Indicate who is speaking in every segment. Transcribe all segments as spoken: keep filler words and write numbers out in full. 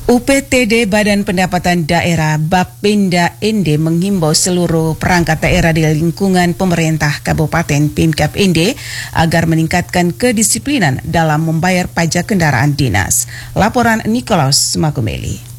Speaker 1: U P T D Badan Pendapatan Daerah Bapenda N D menghimbau seluruh perangkat daerah di lingkungan pemerintah Kabupaten Pemkab N D agar meningkatkan kedisiplinan dalam membayar pajak kendaraan dinas. Laporan Nikolaus Makumeli.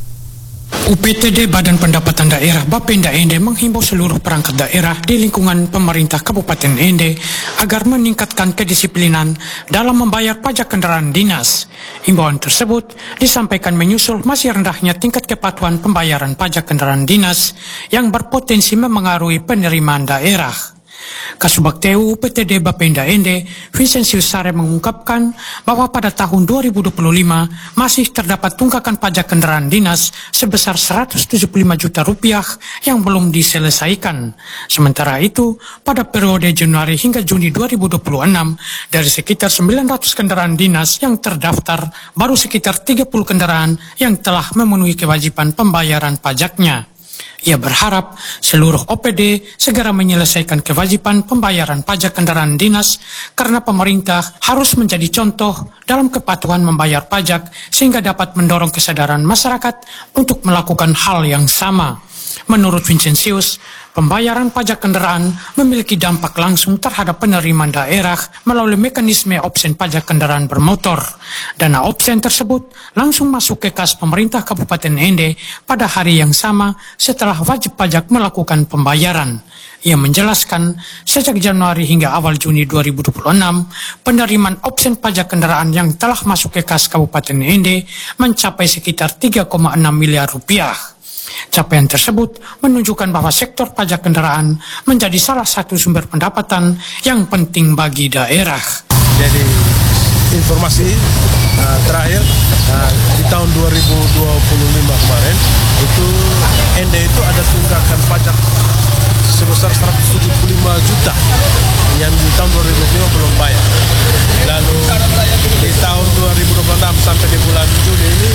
Speaker 2: U P T D Badan Pendapatan Daerah Bapenda N D menghimbau seluruh perangkat daerah di lingkungan pemerintah Kabupaten N D agar meningkatkan kedisiplinan dalam membayar pajak kendaraan dinas. Himbauan tersebut disampaikan menyusul masih rendahnya tingkat kepatuhan pembayaran pajak kendaraan dinas yang berpotensi memengaruhi penerimaan daerah. Kasubag T U U P T D Bapenda N D, Vincentius Sare mengungkapkan bahwa pada tahun dua ribu dua puluh lima masih terdapat tunggakan pajak kendaraan dinas sebesar seratus tujuh puluh lima juta rupiah yang belum diselesaikan. Sementara itu, pada periode Januari hingga Juni dua ribu dua puluh enam, dari sekitar sembilan ratus kendaraan dinas yang terdaftar, baru sekitar tiga puluh kendaraan yang telah memenuhi kewajiban pembayaran pajaknya. Ia berharap seluruh O P D segera menyelesaikan kewajiban pembayaran pajak kendaraan dinas karena pemerintah harus menjadi contoh dalam kepatuhan membayar pajak sehingga dapat mendorong kesadaran masyarakat untuk melakukan hal yang sama. Menurut Vincentius, pembayaran pajak kendaraan memiliki dampak langsung terhadap penerimaan daerah melalui mekanisme opsen pajak kendaraan bermotor. Dana opsen tersebut langsung masuk ke kas pemerintah Kabupaten N D pada hari yang sama setelah wajib pajak melakukan pembayaran. Ia menjelaskan, sejak Januari hingga awal Juni dua ribu dua puluh enam, penerimaan opsen pajak kendaraan yang telah masuk ke kas Kabupaten N D mencapai sekitar tiga koma enam miliar rupiah. Capaian tersebut menunjukkan bahwa sektor pajak kendaraan menjadi salah satu sumber pendapatan yang penting bagi daerah.
Speaker 3: Jadi informasi uh, terakhir uh, di tahun dua ribu dua puluh lima kemarin itu N D itu ada tunggakan pajak sebesar seratus tujuh puluh lima juta yang di tahun dua ribu dua puluh lima belum bayar. Lalu di tahun dua ribu dua puluh enam sampai di bulan Juli ini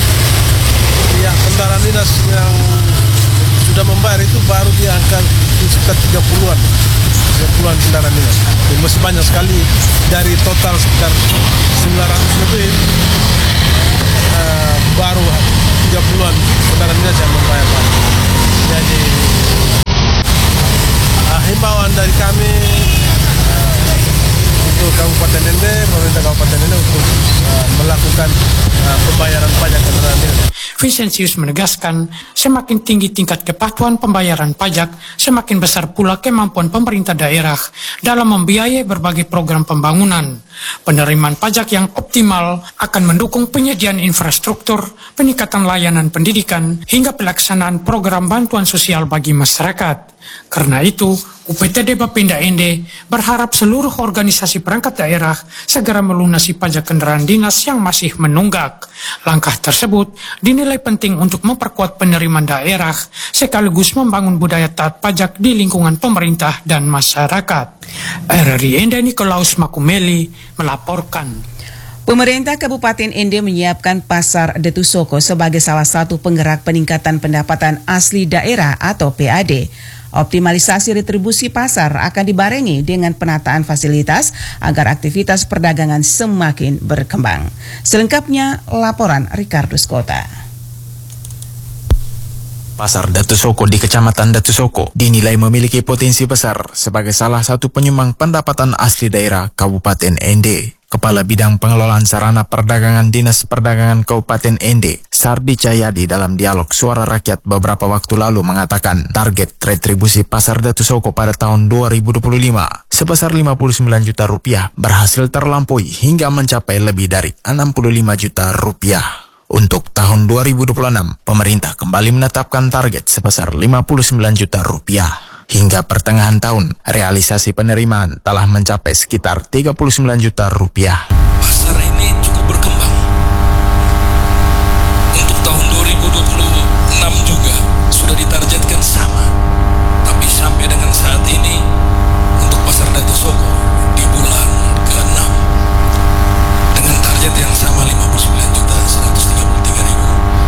Speaker 3: ya kendaraan dinas yang sudah membayar itu baru di angka sekitar tiga puluhan tiga puluhan kendaraan dinas. Jadi masih banyak sekali dari total sekitar sembilan ratus lebih uh, baru tiga puluhan kendaraan dinas yang membayar pajak. Jadi uh, himbauan dari kami uh, untuk Kabupaten N D, pemerintah Kabupaten N D untuk uh, melakukan uh, pembayaran pajak kendaraan dinas.
Speaker 2: Vincentius menegaskan, semakin tinggi tingkat kepatuhan pembayaran pajak, semakin besar pula kemampuan pemerintah daerah dalam membiayai berbagai program pembangunan. Penerimaan pajak yang optimal akan mendukung penyediaan infrastruktur, peningkatan layanan pendidikan, hingga pelaksanaan program bantuan sosial bagi masyarakat. Karena itu, U P T D Bapenda N D berharap seluruh organisasi perangkat daerah segera melunasi pajak kendaraan dinas yang masih menunggak. Langkah tersebut dinilai penting untuk memperkuat penerimaan daerah sekaligus membangun budaya taat pajak di lingkungan pemerintah dan masyarakat. R R I N D Nikolaus Makumeli melaporkan.
Speaker 1: Pemerintah Kabupaten N D menyiapkan Pasar Detusoko sebagai salah satu penggerak peningkatan pendapatan asli daerah atau P A D. Optimalisasi retribusi pasar akan dibarengi dengan penataan fasilitas agar aktivitas perdagangan semakin berkembang. Selengkapnya, laporan Ricardo Skota.
Speaker 4: Pasar Datusoko di Kecamatan Datusoko dinilai memiliki potensi besar sebagai salah satu penyumbang pendapatan asli daerah Kabupaten N D. Kepala Bidang Pengelolaan Sarana Perdagangan Dinas Perdagangan Kabupaten N D, Sardi Cahyadi dalam dialog Suara Rakyat beberapa waktu lalu mengatakan target retribusi Pasar Datusoko pada tahun dua ribu dua puluh lima sebesar lima puluh sembilan juta rupiah berhasil terlampaui hingga mencapai lebih dari enam puluh lima juta rupiah. Untuk tahun dua ribu dua puluh enam, pemerintah kembali menetapkan target sebesar lima puluh sembilan juta rupiah. Hingga pertengahan tahun, realisasi penerimaan telah mencapai sekitar tiga puluh sembilan juta rupiah.
Speaker 5: Pasar ini cukup berkembang. Untuk tahun dua ribu dua puluh enam juga sudah ditargetkan sama. Tapi sampai dengan saat ini, untuk Pasar Datusoko di bulan ke enam dengan target yang sama lima puluh sembilan juta seratus tiga puluh tiga ribu.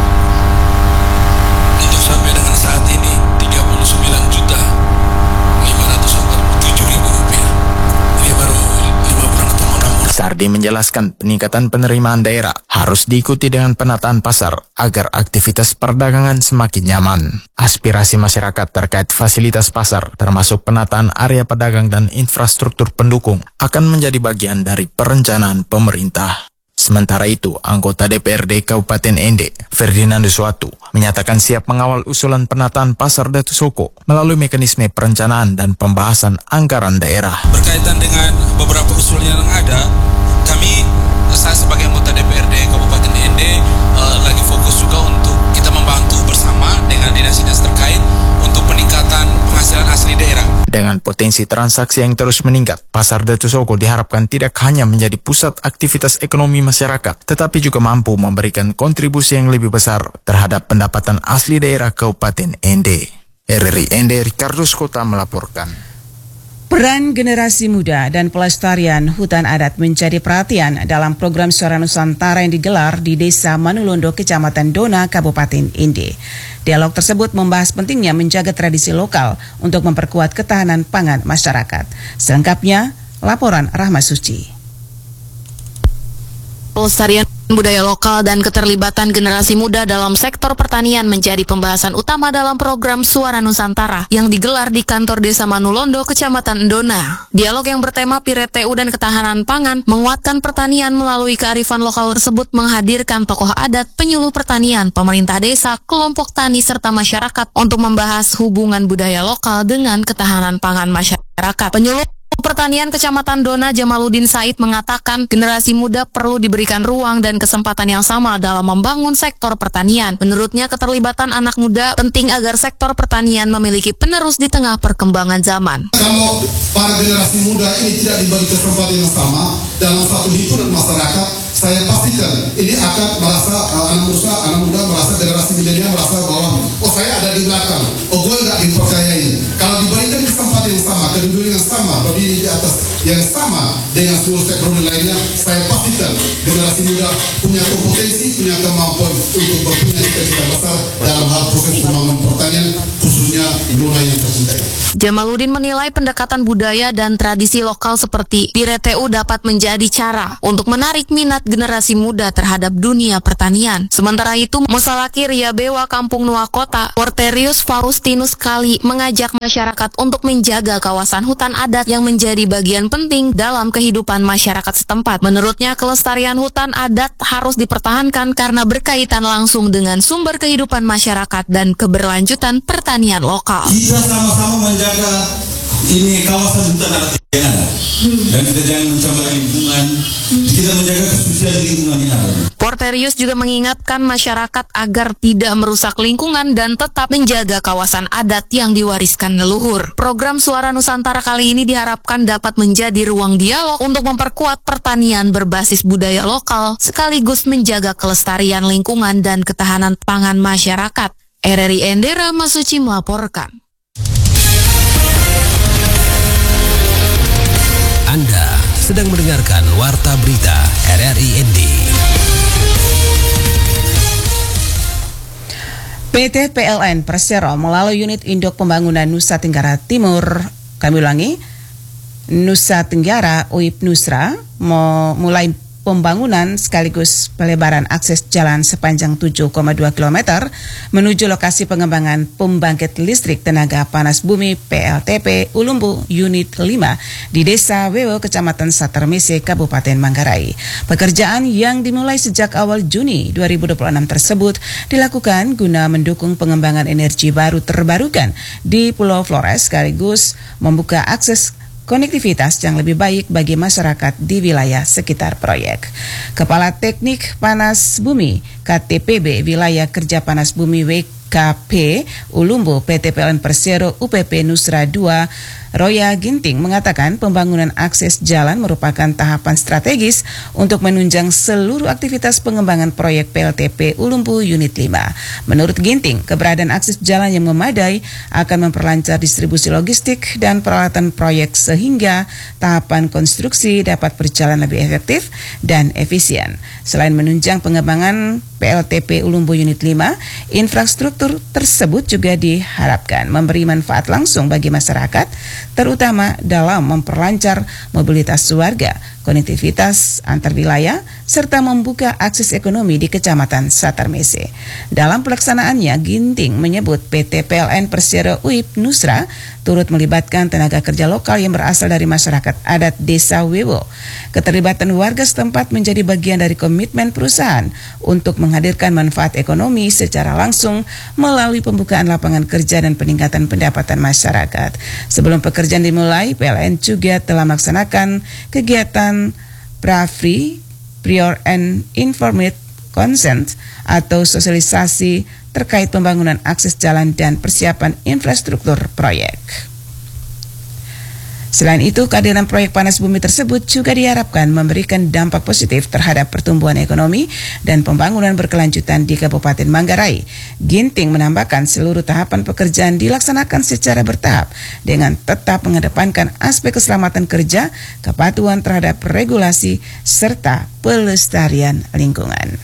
Speaker 5: Untuk sampai dengan saat ini tiga puluh sembilan juta lima ratus empat puluh tujuh ribu rupiah. Ini baru lima bulan atau enam bulan.
Speaker 4: Ferdi menjelaskan peningkatan penerimaan daerah harus diikuti dengan penataan pasar agar aktivitas perdagangan semakin nyaman. Aspirasi masyarakat terkait fasilitas pasar termasuk penataan area pedagang dan infrastruktur pendukung akan menjadi bagian dari perencanaan pemerintah. Sementara itu, anggota D P R D Kabupaten Ende, Ferdinandus Watu, menyatakan siap mengawal usulan penataan pasar Datu Soko melalui mekanisme perencanaan dan pembahasan anggaran daerah.
Speaker 5: Berkaitan dengan beberapa usul yang ada, kami, saya sebagai anggota D P R D Kabupaten Ende, uh, lagi fokus juga untuk kita membantu bersama dengan dinas-dinas terkait untuk peningkatan penghasilan asli daerah.
Speaker 4: Dengan potensi transaksi yang terus meningkat, pasar Datu Soko diharapkan tidak hanya menjadi pusat aktivitas ekonomi masyarakat, tetapi juga mampu memberikan kontribusi yang lebih besar terhadap pendapatan asli daerah Kabupaten Ende. R R I Ende, Ricardus Kota melaporkan.
Speaker 1: Peran generasi muda dan pelestarian hutan adat menjadi perhatian dalam program Suara Nusantara yang digelar di Desa Manulondo, Kecamatan Dona, Kabupaten Ende. Dialog tersebut membahas pentingnya menjaga tradisi lokal untuk memperkuat ketahanan pangan masyarakat. Selengkapnya, laporan Rahma Suci.
Speaker 6: Pelestarian budaya lokal dan keterlibatan generasi muda dalam sektor pertanian menjadi pembahasan utama dalam program Suara Nusantara yang digelar di kantor Desa Manulondo, Kecamatan Dona. Dialog yang bertema P R T U dan ketahanan pangan menguatkan pertanian melalui kearifan lokal tersebut menghadirkan tokoh adat, penyuluh pertanian, pemerintah desa, kelompok tani serta masyarakat untuk membahas hubungan budaya lokal dengan ketahanan pangan masyarakat. Penyuluh Pertanian Kecamatan Dona Jamaludin Said mengatakan generasi muda perlu diberikan ruang dan kesempatan yang sama dalam membangun sektor pertanian. Menurutnya keterlibatan anak muda penting agar sektor pertanian memiliki penerus di tengah perkembangan zaman.
Speaker 7: Kalau para generasi muda ini tidak diberi kesempatan yang sama dalam satu hitungan masyarakat, saya pastikan ini akan merasa uh, anak muda, anak muda merasa generasi milenial merasa bahwa oh saya ada di belakang, oh gue nggak dipercayai. Kalau diberikan kesempatan yang sama, kedudukan yang sama, berdiri di atas yang sama dengan seluruh stakeholder lainnya, saya pastikan generasi muda punya kompetensi, punya kemampuan untuk berpunya cita-cita besar dalam hal proses pembangunan pertanian, khususnya Dona yang tercintai.
Speaker 6: Jamaludin menilai pendekatan budaya dan tradisi lokal seperti P R T U dapat menjadi cara untuk menarik minat generasi muda terhadap dunia pertanian. Sementara itu, Musalaki Ria Bewa Kampung Nuak Kota, Porterius Faustinus Kali mengajak masyarakat untuk menjaga kawasan hutan adat yang menjadi bagian penting dalam kehidupan masyarakat setempat. Menurutnya, kelestarian hutan adat harus dipertahankan karena berkaitan langsung dengan sumber kehidupan masyarakat dan keberlanjutan pertanian lokal.
Speaker 8: Kita sama-sama menjaga ini kawasan hutan adat yang ada, dan kita jangan mencemar lingkungan, kita menjaga kesucian lingkungan yang ada.
Speaker 6: Porterius juga mengingatkan masyarakat agar tidak merusak lingkungan dan tetap menjaga kawasan adat yang diwariskan leluhur. Program Suara Nusantara kali ini diharapkan dapat menjadi ruang dialog untuk memperkuat pertanian berbasis budaya lokal, sekaligus menjaga kelestarian lingkungan dan ketahanan pangan masyarakat. R R I Ende, Rahma Suci melaporkan.
Speaker 9: Anda sedang mendengarkan Warta Berita R R I N D.
Speaker 1: P T P L N Persero melalui unit induk pembangunan Nusa Tenggara Timur, kami ulangi, Nusa Tenggara U I P Nusra, mau mulai pembangunan sekaligus pelebaran akses jalan sepanjang tujuh koma dua kilometer menuju lokasi pengembangan pembangkit listrik tenaga panas bumi P L T P Ulumbu Unit lima di Desa Wewo, Kecamatan Satermese, Kabupaten Manggarai. Pekerjaan yang dimulai sejak awal Juni dua ribu dua puluh enam tersebut dilakukan guna mendukung pengembangan energi baru terbarukan di Pulau Flores sekaligus membuka akses konektivitas yang lebih baik bagi masyarakat di wilayah sekitar proyek. Kepala Teknik Panas Bumi K T P B Wilayah Kerja Panas Bumi W K P Ulumbu P T P L N Persero U P P Nusra dua Roya Ginting mengatakan pembangunan akses jalan merupakan tahapan strategis untuk menunjang seluruh aktivitas pengembangan proyek P L T P Ulumbu Unit lima. Menurut Ginting, keberadaan akses jalan yang memadai akan memperlancar distribusi logistik dan peralatan proyek sehingga tahapan konstruksi dapat berjalan lebih efektif dan efisien. Selain menunjang pengembangan P L T P Ulumbu Unit lima, infrastruktur tersebut juga diharapkan memberi manfaat langsung bagi masyarakat terutama dalam memperlancar mobilitas warga, konektivitas antar wilayah, serta membuka akses ekonomi di Kecamatan Satarmese. Dalam pelaksanaannya, Ginting menyebut P T P L N Persero U I P Nusra turut melibatkan tenaga kerja lokal yang berasal dari masyarakat adat Desa Wewo. Keterlibatan warga setempat menjadi bagian dari komitmen perusahaan untuk menghadirkan manfaat ekonomi secara langsung melalui pembukaan lapangan kerja dan peningkatan pendapatan masyarakat. Sebelum pekerjaan dimulai, P L N juga telah melaksanakan kegiatan Pra-Free, Prior and Informed Consent atau sosialisasi terkait pembangunan akses jalan dan persiapan infrastruktur proyek. Selain itu, kehadiran proyek panas bumi tersebut juga diharapkan memberikan dampak positif terhadap pertumbuhan ekonomi dan pembangunan berkelanjutan di Kabupaten Manggarai. Ginting menambahkan seluruh tahapan pekerjaan dilaksanakan secara bertahap dengan tetap mengedepankan aspek keselamatan kerja, kepatuhan terhadap regulasi, serta pelestarian lingkungan.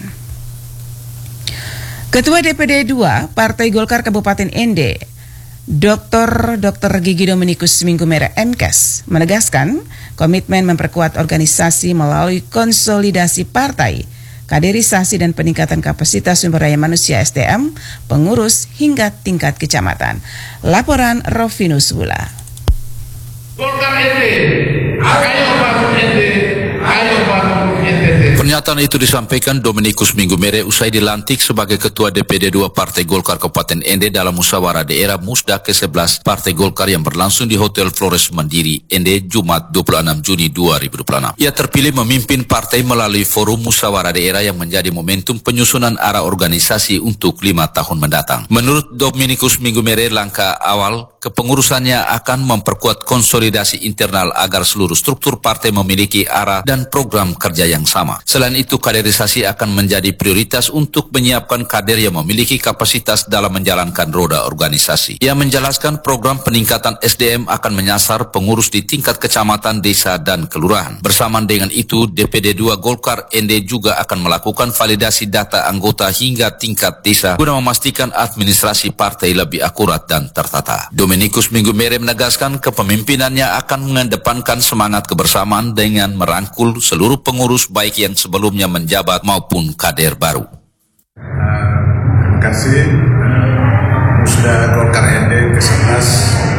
Speaker 1: Ketua D P D dua Partai Golkar Kabupaten Ende, Doktor Doktor Gigi Dominikus Minggumere M Kes, menegaskan komitmen memperkuat organisasi melalui konsolidasi partai, kaderisasi dan peningkatan kapasitas sumber daya manusia S D M, pengurus hingga tingkat kecamatan. Laporan Rofinus Wula.
Speaker 10: Golkar Ende, ayo bangun Ende, ayo bangun Ende.
Speaker 5: Pernyataan itu disampaikan Dominikus Minggumere usai dilantik sebagai Ketua D P D dua Partai Golkar Kabupaten Ende dalam musyawarah daerah Musda ke sebelas Partai Golkar yang berlangsung di Hotel Flores Mandiri, Ende, Jumat dua puluh enam Juni dua ribu dua puluh enam. Ia terpilih memimpin partai melalui forum musyawarah daerah yang menjadi momentum penyusunan arah organisasi untuk lima tahun mendatang. Menurut Dominikus Minggumere, langkah awal kepengurusannya akan memperkuat konsolidasi internal agar seluruh struktur partai memiliki arah dan program kerja yang sama. Selain itu, kaderisasi akan menjadi prioritas untuk menyiapkan kader yang memiliki kapasitas dalam menjalankan roda organisasi. Ia menjelaskan program peningkatan S D M akan menyasar pengurus di tingkat kecamatan, desa, dan kelurahan. Bersamaan dengan itu, D P D dua Golkar Ende juga akan melakukan validasi data anggota hingga tingkat desa guna memastikan administrasi partai lebih akurat dan tertata. Dominikus Minggumere menegaskan kepemimpinannya akan mengedepankan semangat kebersamaan dengan merangkul seluruh pengurus baik yang sebelumnya menjabat maupun kader baru.
Speaker 11: Terima kasih Musda Golkar Ende ke sebelas